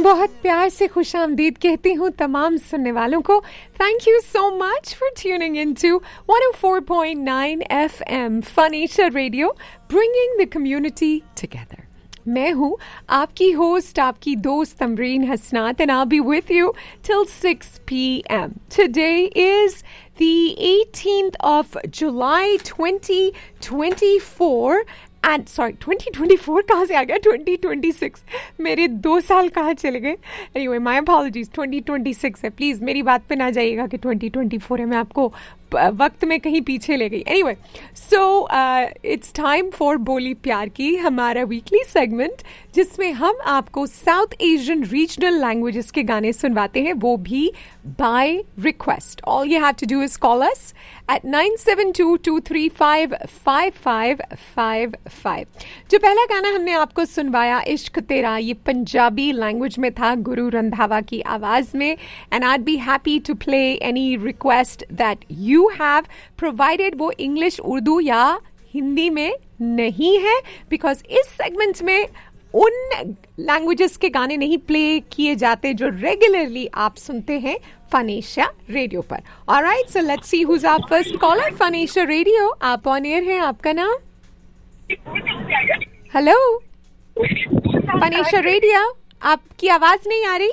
बहुत प्यार से खुशामदीद कहती हूँ तमाम सुनने वालों को. Thank you so much for tuning into 104.9 FM Phonesia Radio, bringing the community together. मैं हूँ आपकी होस्ट, आपकी दोस्त तमरीन हसनात, and I'll be with you till 6 p.m. Today is the 18th of July 2024. And sorry, 2024 कहाँ से आ गया 2026? मेरे 2 साल कहाँ चले गए? Anyway, my apologies, 2026 है. प्लीज़ मेरी बात पे ना जाइएगा कि 2024 है. मैं आपको वक्त में कहीं पीछे ले गई. Anyway, so it's time for बोली प्यार की, हमारा वीकली सेगमेंट जिसमें हम आपको साउथ एशियन रीजनल लैंग्वेजेस के गाने सुनवाते हैं, वो भी by request. All you have to do is call us at 9722355555. जो पहला गाना हमने आपको सुनवाया इश्क तेरा, ये पंजाबी लैंग्वेज में था गुरु रंधावा की आवाज में. And I'd be happy to play any request that you have, provided वो इंग्लिश, उर्दू या हिंदी में नहीं है, because इस सेगमेंट में उन लैंग्वेजेस के गाने नहीं प्ले किए जाते जो रेगुलरली आप सुनते हैं फनेशिया रेडियो पर. Alright, so let's see whose our first caller. फनेशिया radio, आप ऑन एयर हैं. आपका नाम? हेलो फनेशिया रेडियो, आपकी आवाज नहीं आ रही.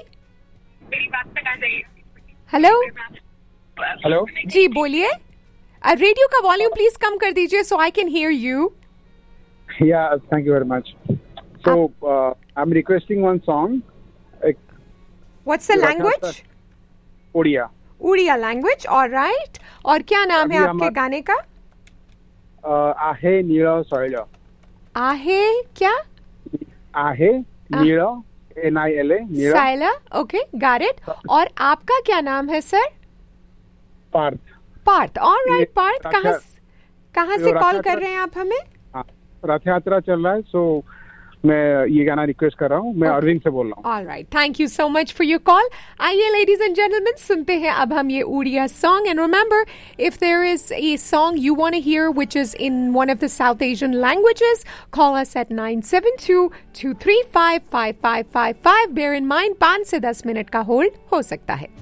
हेलो हेलो जी, बोलिए. रेडियो का वॉल्यूम प्लीज कम कर दीजिए सो I can hear you. Yeah, thank you very much. So, I'm requesting one song. What's the language? Odia. Odia language. Alright, और क्या नाम है आपके गाने का? आहे नीला सोइला. आहे क्या? आहे नीला NILA Neela Saila. Okay, got it. और आपका क्या नाम है सर? पार्थ. पार्थ. ऑलराइट पार्थ, कहाँ से कॉल कर रहे हैं आप हमें? रथ यात्रा चल रहा है, सो मैं ये गाना रिक्वेस्ट कर रहा हूँ. मैं अरविंद से बोल रहा हूँ. Alright, thank you so much for your call. आइए लेडीज एंड जेंटलमैन, सुनते हैं अब हम ये Odia song. And remember, if there is a song you want to here which is in one of the south Asian languages, call us at 9722355555. Bear in mind 5 से 10 minute का hold हो सकता है.